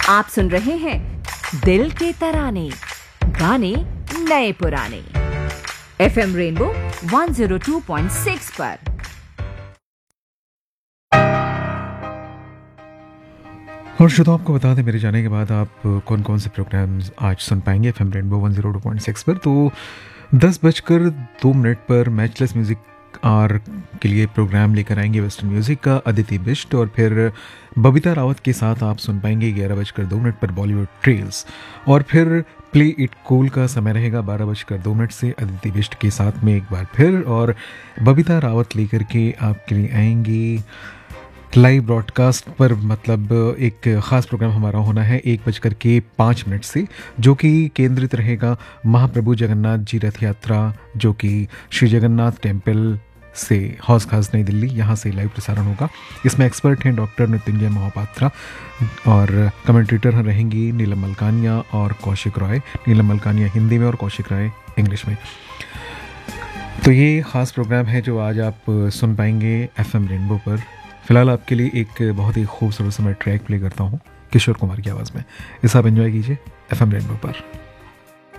आप सुन रहे हैं दिल के तराने, गाने नए पुराने, FM रेनबो 102.6 पर। और श्रोताओं, आपको बता दें मेरे जाने के बाद आप कौन कौन से प्रोग्राम्स आज सुन पाएंगे FM रेनबो 102.6 पर। तो 10:02 पर मैचलेस म्यूजिक आर के लिए प्रोग्राम लेकर आएंगे वेस्टर्न म्यूजिक का अदिति बिष्ट, और फिर बबीता रावत के साथ आप सुन पाएंगे 11:02 पर बॉलीवुड ट्रेल्स, और फिर प्ले इट कूल का समय रहेगा 12:02 से अदिति बिष्ट के साथ में एक बार फिर, और बबीता रावत लेकर के आपके लिए आएंगी लाइव ब्रॉडकास्ट पर, मतलब एक ख़ास प्रोग्राम हमारा होना है 1:05 से, जो कि केंद्रित रहेगा महाप्रभु जगन्नाथ जी रथ यात्रा, जो कि श्री जगन्नाथ टेम्पल से हौस खास नई दिल्ली, यहाँ से लाइव प्रसारण होगा। इसमें एक्सपर्ट हैं डॉक्टर मृत्युंजय महापात्रा, और कमेंटेटर रहेंगी नीलम मलकानिया और कौशिक रॉय। नीलम मलकानिया हिंदी में और कौशिक रॉय इंग्लिश में। तो ये ख़ास प्रोग्राम है जो आज आप सुन पाएंगे FM रेनबो पर। फिलहाल आपके लिए एक बहुत ही खूबसूरत सा मैं ट्रैक प्ले करता हूँ किशोर कुमार की आवाज़ में। इसे आप एंजॉय कीजिए FM रेनबो पर।